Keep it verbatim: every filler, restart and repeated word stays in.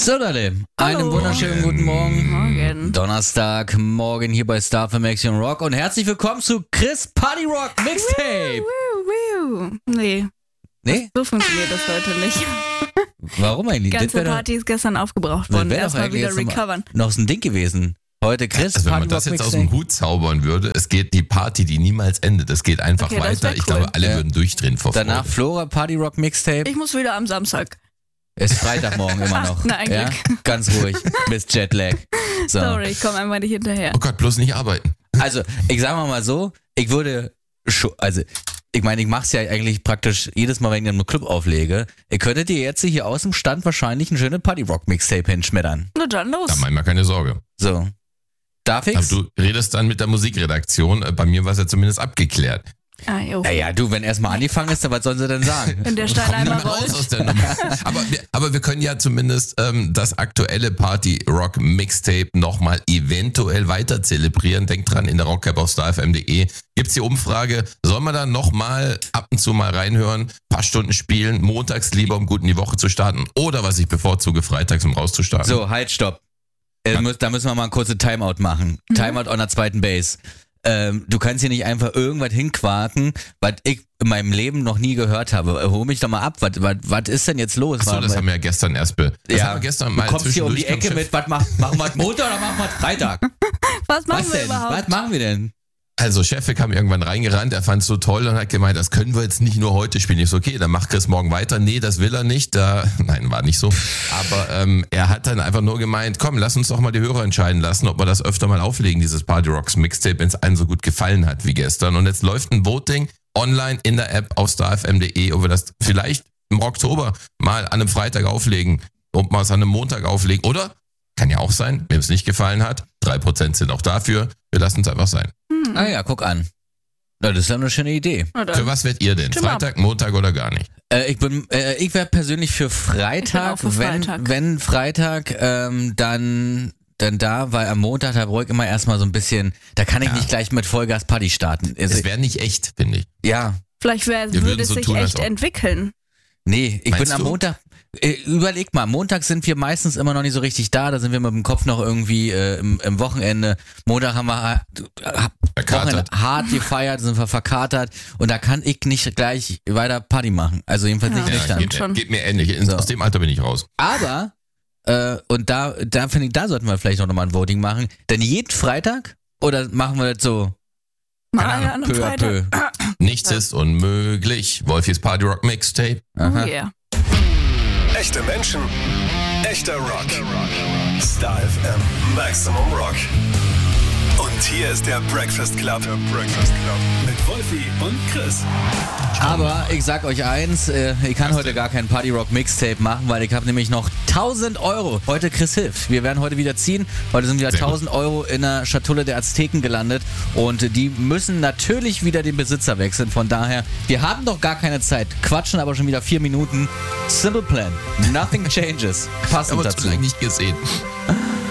So, Leute, einen Hallo. wunderschönen guten Morgen. Morgen. Donnerstagmorgen hier bei Star für Maximum Rock und herzlich willkommen zu Chris Party Rock Mixtape. Wiu, wiu. Nee, Nee? so funktioniert das heute nicht. Warum eigentlich? Die Das ganze wär doch- Party ist gestern aufgebraucht das worden. wär doch Erstmal eigentlich wieder jetzt noch mal- recovern. Noch so ein Ding gewesen. Heute Chris Also wenn Party man das Rock jetzt aus dem Mixtape. Hut zaubern würde, es geht die Party, die niemals endet. Es geht einfach Okay, das wär weiter. Ich cool. glaube, alle Ja. würden durchdrehen vor Danach Freude. Flora Party Rock Mixtape. Ich muss wieder am Samstag. Ist Freitagmorgen immer noch. Na, ein ja? Glück. Ganz ruhig. Bis Jetlag. So. Sorry, ich komme einfach nicht hinterher. Oh Gott, bloß nicht arbeiten. Also, ich sag mal so, ich würde schon, also, ich meine, ich mach's ja eigentlich praktisch jedes Mal, wenn ich einen Club auflege. Ihr könntet dir jetzt hier aus dem Stand wahrscheinlich ein schönes Party Rock Mixtape hinschmettern. Na dann los. Da mach ich mal keine Sorge. So. Darf Aber ich's? du redest dann mit der Musikredaktion. Äh, Bei mir war es ja zumindest abgeklärt. Ah, jo. Naja, du, wenn erstmal angefangen ist, dann was sollen sie denn sagen? Wenn der Stein Komm einmal nicht mehr raus rollt. aus der Nummer. Aber wir, aber wir können ja zumindest ähm, das aktuelle Party Rock Mixtape nochmal eventuell weiter zelebrieren. Denkt dran, in der Rockcap auf star f m punkt d e gibt's die Umfrage. Soll man da nochmal ab und zu mal reinhören, paar Stunden spielen, montags lieber, um gut in die Woche zu starten? Oder was ich bevorzuge, freitags, um rauszustarten? So, halt, stopp. Äh, muss, da müssen wir mal eine kurze Timeout machen. Timeout on der zweiten Base. Ähm, du kannst hier nicht einfach irgendwas hinquarten, was ich in meinem Leben noch nie gehört habe. Hol mich doch mal ab. Was, was, was ist denn jetzt los? Achso, das haben wir ja gestern erst be das haben wir gestern mal du kommst hier um die zwischendurch Ecke am mit, was mach, machen wir Montag oder machen wir Freitag? Was machen Was wir denn? überhaupt? Was machen wir denn? Also Chefik kam irgendwann reingerannt, er fand es so toll und hat gemeint, das können wir jetzt nicht nur heute spielen. Ich so, okay, dann macht Chris morgen weiter. Nee, das will er nicht. Da, nein, war nicht so. Aber ähm, er hat dann einfach nur gemeint, komm, lass uns doch mal die Hörer entscheiden lassen, ob wir das öfter mal auflegen, dieses Party Rocks Mixtape, wenn es allen so gut gefallen hat wie gestern. Und jetzt läuft ein Voting online in der App auf star f m punkt d e, ob wir das vielleicht im Oktober mal an einem Freitag auflegen, ob wir es an einem Montag auflegen. Oder, kann ja auch sein, wem es nicht gefallen hat, drei Prozent sind auch dafür, wir lassen es einfach sein. Ah ja, guck an. Na, das ist ja eine schöne Idee. Na dann. Für was werdet ihr denn? Stimm ab. Freitag, Montag oder gar nicht? Äh, ich bin, äh, ich wäre persönlich für Freitag, Ich bin auch für wenn, Freitag. wenn Freitag, ähm, dann, dann da, weil am Montag, da brauche ich immer erstmal so ein bisschen, da kann ich Ja. nicht gleich mit Vollgas Party starten. Also, Es wäre nicht echt, finde ich. ja, Vielleicht wär, Wir würde würden es so sich tun, als echt ob. entwickeln. nee, ich Meinst bin am du? Montag, äh, überleg mal, Montag sind wir meistens immer noch nicht so richtig da, da sind wir mit dem Kopf noch irgendwie äh, im, im Wochenende. Montag haben wir äh, Wochenende Verkatert. hart gefeiert, sind wir verkatert und da kann ich nicht gleich weiter Party machen. Also jedenfalls Ja. nicht Ja, nüchtern. stimmt geht, schon. geht mir ähnlich. In, So. Aus dem Alter bin ich raus. Aber, äh, und da, da finde ich, da sollten wir vielleicht noch mal ein Voting machen. Denn jeden Freitag? Oder machen wir das so Mal Keine an einem peu à peu? Freitag. Nichts ist unmöglich. Wolfis Party Rock Mixtape. Oh yeah. Echte Menschen, echter Rock. Star F M Maximum Rock. Und hier ist der Breakfast Club. Der Breakfast Club. Mit Wolfi und Chris. Aber ich sag euch eins, äh, ich kann heute gar kein Party Rock Mixtape machen, weil ich habe nämlich noch tausend Euro. Heute Chris hilft. Wir werden heute wieder ziehen. Heute sind wieder Sehr gut. tausend Euro in der Schatulle der Azteken gelandet und die müssen natürlich wieder den Besitzer wechseln. Von daher, wir haben doch gar keine Zeit. Quatschen aber schon wieder vier Minuten. Simple Plan. Nothing changes. Passend Aber dazu. zu lange nicht gesehen.